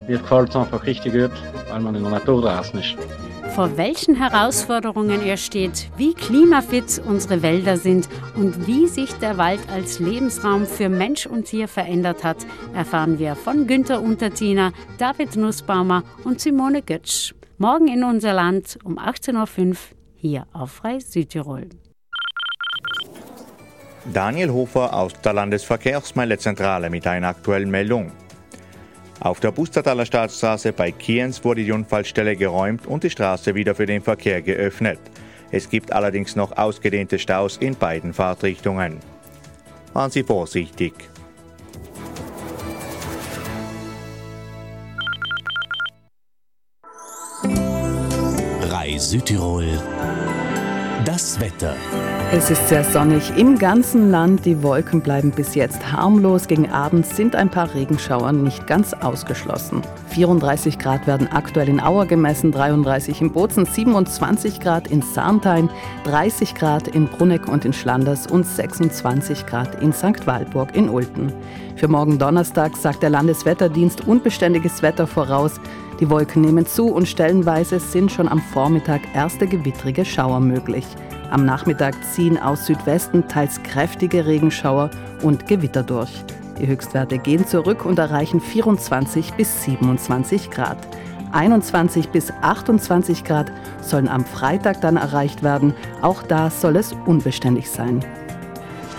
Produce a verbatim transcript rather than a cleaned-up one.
Mir gefällt es einfach richtig gut, weil man in der Natur draußen ist. Vor welchen Herausforderungen er steht, wie klimafit unsere Wälder sind und wie sich der Wald als Lebensraum für Mensch und Tier verändert hat, erfahren wir von Günther Untertiner, David Nussbaumer und Simone Götsch. Morgen in unser Land um achtzehn Uhr fünf hier auf Frei Südtirol. Daniel Hofer aus der Landesverkehrsmeldezentrale mit einer aktuellen Meldung. Auf der Pustertaler Staatsstraße bei Kienz wurde die Unfallstelle geräumt und die Straße wieder für den Verkehr geöffnet. Es gibt allerdings noch ausgedehnte Staus in beiden Fahrtrichtungen. Fahren Sie vorsichtig. Frei Südtirol. Das Wetter. Es ist sehr sonnig im ganzen Land. Die Wolken bleiben bis jetzt harmlos. Gegen Abend sind ein paar Regenschauer nicht ganz ausgeschlossen. vierunddreißig Grad werden aktuell in Auer gemessen, dreiunddreißig in Bozen, siebenundzwanzig Grad in Sarnthein, dreißig Grad in Bruneck und in Schlanders und sechsundzwanzig Grad in Sankt Walburg in Ulten. Für morgen Donnerstag sagt der Landeswetterdienst unbeständiges Wetter voraus. Die Wolken nehmen zu und stellenweise sind schon am Vormittag erste gewittrige Schauer möglich. Am Nachmittag ziehen aus Südwesten teils kräftige Regenschauer und Gewitter durch. Die Höchstwerte gehen zurück und erreichen vierundzwanzig bis siebenundzwanzig Grad. einundzwanzig bis achtundzwanzig Grad sollen am Freitag dann erreicht werden. Auch da soll es unbeständig sein.